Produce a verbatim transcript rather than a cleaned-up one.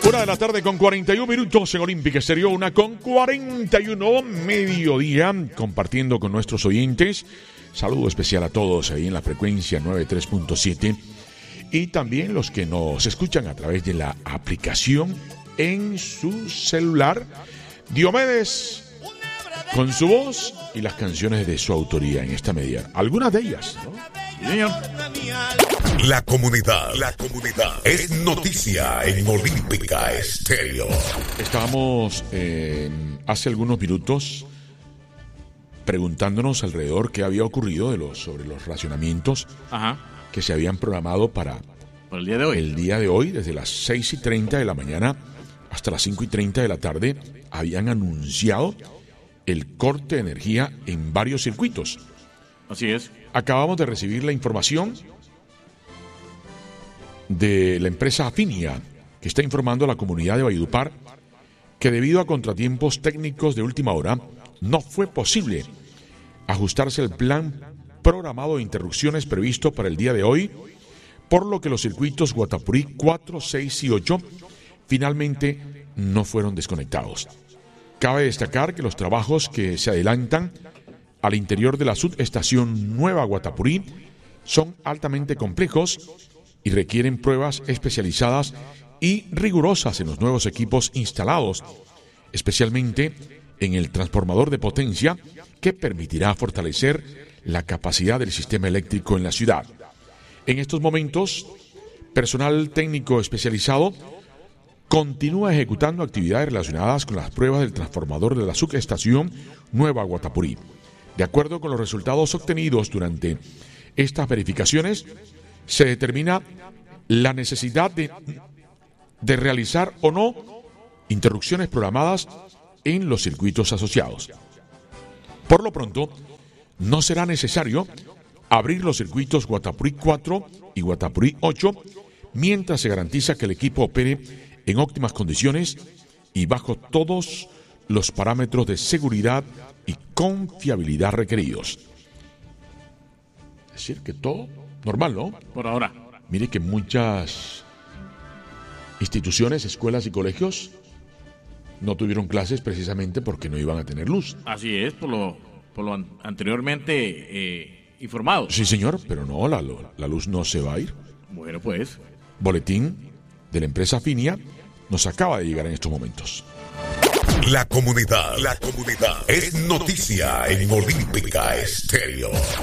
Una de la tarde con cuarenta y un minutos en Olímpica Estéreo, una con cuarenta y uno, mediodía, compartiendo con nuestros oyentes. Saludo especial a todos ahí en la frecuencia noventa y tres punto siete y también los que nos escuchan a través de la aplicación en su celular. Diomedes, con su voz y las canciones de su autoría en esta media. Algunas de ellas, ¿no? Señor. La comunidad, la comunidad es noticia en Olímpica Estéreo. Estábamos eh, hace algunos minutos preguntándonos alrededor qué había ocurrido de los, sobre los racionamientos Ajá. que se habían programado para, para el día de hoy. El día de hoy, desde las seis y treinta de la mañana hasta las cinco y treinta de la tarde, habían anunciado el corte de energía en varios circuitos. Así es. Acabamos de recibir la información de la empresa Afinia, que está informando a la comunidad de Valledupar que debido a contratiempos técnicos de última hora, no fue posible ajustarse el plan programado de interrupciones previsto para el día de hoy, por lo que los circuitos Guatapurí cuatro, seis y ocho finalmente no fueron desconectados. Cabe destacar que los trabajos que se adelantan al interior de la subestación Nueva Guatapurí son altamente complejos y requieren pruebas especializadas y rigurosas en los nuevos equipos instalados, especialmente en el transformador de potencia que permitirá fortalecer la capacidad del sistema eléctrico en la ciudad. En estos momentos, personal técnico especializado continúa ejecutando actividades relacionadas con las pruebas del transformador de la subestación Nueva Guatapurí. De acuerdo con los resultados obtenidos durante estas verificaciones, se determina la necesidad de, de realizar o no interrupciones programadas en los circuitos asociados. Por lo pronto, no será necesario abrir los circuitos Guatapurí cuatro y Guatapurí ocho mientras se garantiza que el equipo opere en óptimas condiciones y bajo todos los parámetros de seguridad y confiabilidad requeridos. Es decir, que todo normal, ¿no? Por ahora. Mire que muchas instituciones, escuelas y colegios no tuvieron clases precisamente porque no iban a tener luz. Así es, por lo, por lo an- anteriormente eh, informado. Sí, señor, pero no, la, la luz no se va a ir. Bueno, pues. Boletín de la empresa Afinia nos acaba de llegar en estos momentos. La comunidad, la comunidad es noticia en Olímpica Estéreo.